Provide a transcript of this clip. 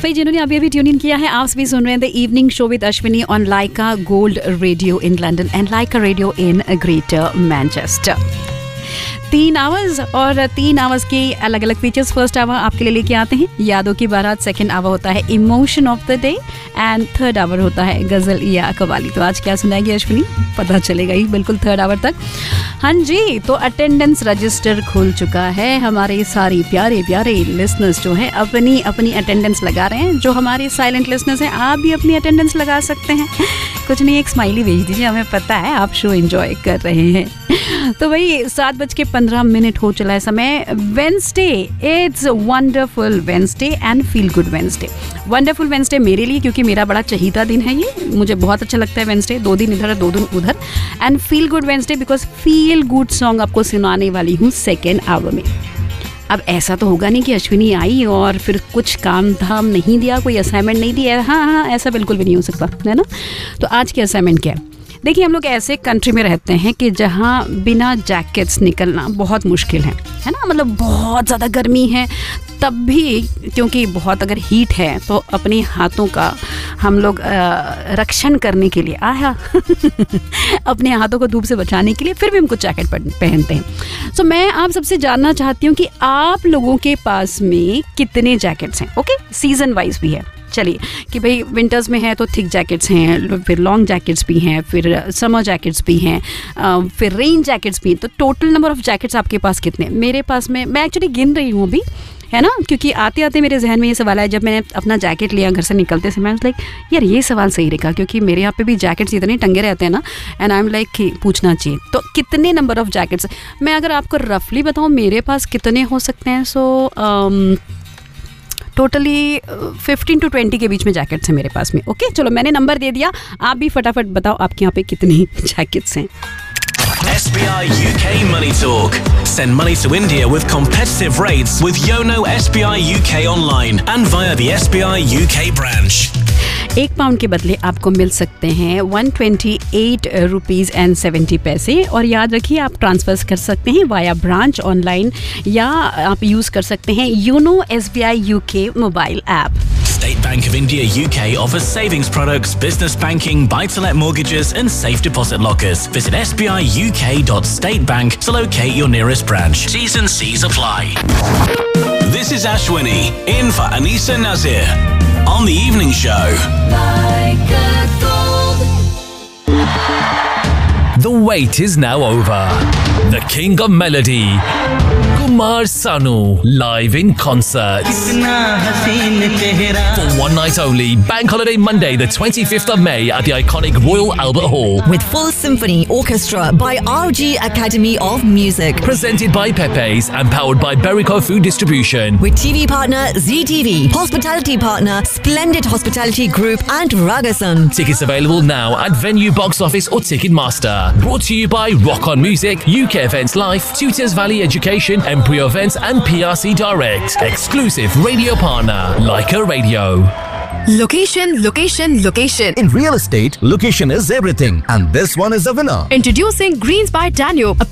भाई जिन्होंने अभी अभी ट्यून इन किया है, आप सभी सुन रहे हैं the evening show with Ashwini on Lyca gold radio in London and Lyca radio in greater Manchester. 3 hours और 3 आवर्स के अलग अलग फीचर्स। फर्स्ट आवर आपके लिए लेके आते हैं यादों की बारात, सेकंड आवर होता है emotion of the day and third our होता है गजल या कवाली। तो आज क्या सुनाएगी अश्विनी, पता चलेगा ही बिल्कुल थर्ड आवर तक। हाँ जी, तो अटेंडेंस रजिस्टर खुल चुका है। हमारे सारे प्यारे प्यारे लिसनर्स जो हैं अपनी अपनी अटेंडेंस लगा रहे हैं। जो हमारे साइलेंट लिसनर्स हैं, आप भी अपनी अटेंडेंस लगा सकते हैं। कुछ नहीं, एक स्माइली भेज दीजिए, हमें पता है आप शो एंजॉय कर रहे हैं। तो भाई 7:15 हो चला है समय। Wednesday, it's wonderful Wednesday and feel good Wednesday. Wonderful Wednesday मेरे लिए, क्योंकि मेरा बड़ा चहीता दिन है ये, मुझे बहुत अच्छा लगता है वेंसडे। 2 दिन इधर 2 दिन उधर। And feel good Wednesday because feel good song आपको सुनाने वाली हूँ सेकेंड आवर में। अब ऐसा तो होगा नहीं कि अश्विनी आई और फिर कुछ काम धाम नहीं दिया, कोई असाइनमेंट नहीं दिया। हाँ, ऐसा बिल्कुल भी नहीं हो सकता, है ना। तो आज की असाइनमेंट क्या है? देखिए, हम लोग ऐसे कंट्री में रहते हैं कि जहाँ बिना जैकेट्स निकलना बहुत मुश्किल है ना। मतलब बहुत ज़्यादा गर्मी है, तब भी क्योंकि बहुत अगर हीट है तो अपने हाथों का हम लोग रक्षण करने के लिए अपने हाथों को धूप से बचाने के लिए फिर भी हमको जैकेट पहनते हैं। सो मैं आप सबसे जानना चाहती हूँ कि आप लोगों के पास में कितने जैकेट्स हैं। ओके, सीजन वाइज भी है। चलिए कि भाई विंटर्स में है तो थिक जैकेट्स हैं, फिर लॉन्ग जैकेट्स भी हैं, फिर समर जैकेट्स भी हैं, फिर रेन जैकेट्स भी हैं। तो टोटल नंबर ऑफ जैकेट्स आपके पास कितने? मेरे पास में, मैं एक्चुअली गिन रही हूँ अभी, है ना, क्योंकि आते आते मेरे जहन में ये सवाल आया जब मैंने अपना जैकेट लिया घर से निकलते समय। आई वाज लाइक यार ये सवाल सही रहेगा, क्योंकि मेरे यहाँ पे भी जैकेट्स इतने टंगे रहते हैं ना, एंड आई एम लाइक कि पूछना चाहिए। तो कितने नंबर ऑफ जैकेट्स? मैं अगर आपको रफली बताऊँ मेरे पास कितने हो सकते हैं, सो टोटली 15 to 20 के बीच में जैकेट्स हैं मेरे पास में। ओके, चलो मैंने नंबर दे दिया, आप भी फटाफट बताओ आपके यहाँ पे कितनी जैकेट्स हैं। SBI UK Money Talk. Send money to India with competitive rates with Yono SBI UK online and via the SBI UK branch. 1 pound के बदले आपको मिल सकते हैं 128 रुपीज़ एंड 70 पैसे। और याद रखिए, आप ट्रांसफर कर सकते हैं वाया ब्रांच ऑनलाइन, या आप यूज़ कर सकते हैं YONO SBI UK mobile app. State Bank of India UK offers savings products, business banking, buy-to-let mortgages and safe deposit lockers. Visit sbiuk.statebank to locate your nearest branch. T's and C's apply. This is Ashwini, in for Anisa Nazir on The Evening Show. The wait is now over. The King of Melody, Kumar Sanu, live in concert. For one night only, Bank Holiday Monday, the 25th of May at the iconic Royal Albert Hall. With full symphony orchestra by RG Academy of Music. Presented by Pepe's and powered by Berico Food Distribution. With TV partner ZTV, hospitality partner Splendid Hospitality Group and Ragasan. Tickets available now at Venue Box Office or Ticketmaster. Brought to you by Rock On Music, UK Events Life, Tutors Valley Education, Embryo Events and PRC Direct. Exclusive radio partner, Leica Radio. Location, location, location. In real estate, location is everything. And this one is a winner. Introducing Greens by Danube, a